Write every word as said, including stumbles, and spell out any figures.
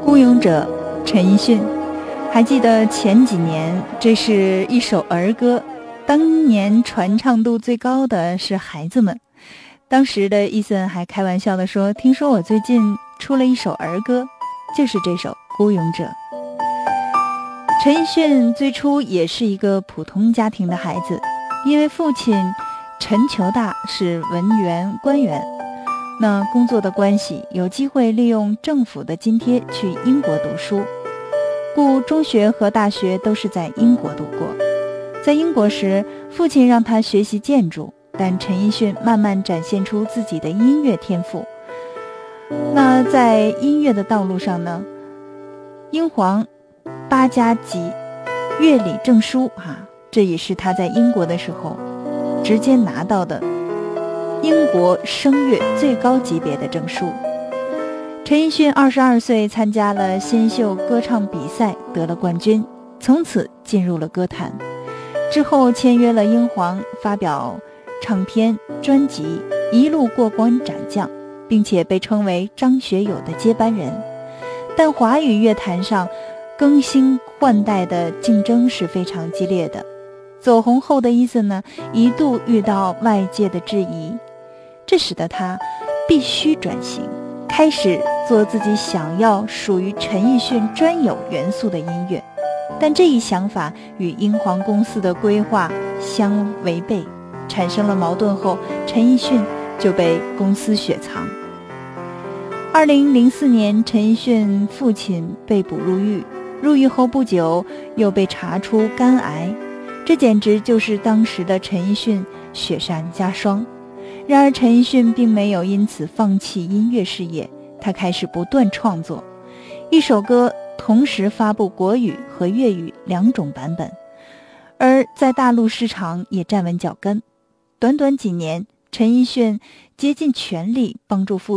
孤勇者陈奕迅。还记得前几年，这是一首儿歌，当年传唱度最高的是孩子们。当时的伊森还开玩笑地说，听说我最近出了一首儿歌，就是这首《孤勇者》。陈奕迅最初也是一个普通家庭的孩子，因为父亲陈求大是文员官员，那工作的关系，有机会利用政府的津贴去英国读书，故中学和大学都是在英国度过。在英国时，父亲让他学习建筑，但陈奕迅慢慢展现出自己的音乐天赋。那在音乐的道路上呢，英皇八加级乐理证书啊，这也是他在英国的时候直接拿到的英国声乐最高级别的证书。陈奕迅二十二岁参加了新秀歌唱比赛，得了冠军，从此进入了歌坛。之后签约了英皇，发表唱片专辑，一路过关斩将，并且被称为张学友的接班人。但华语乐坛上更新换代的竞争是非常激烈的，走红后的伊森呢，一度遇到外界的质疑，这使得他必须转型，开始做自己想要属于陈奕迅专有元素的音乐。但这一想法与英皇公司的规划相违背，产生了矛盾后，陈奕迅就被公司雪藏。二零零四年，陈奕迅父亲被捕入狱，入狱后不久又被查出肝癌，这简直就是当时的陈奕迅雪上加霜。然而陈奕迅并没有因此放弃音乐事业，他开始不断创作，一首歌同时发布国语和粤语两种版本，而在大陆市场也站稳脚跟。短短几年，陈奕迅竭尽全力帮助父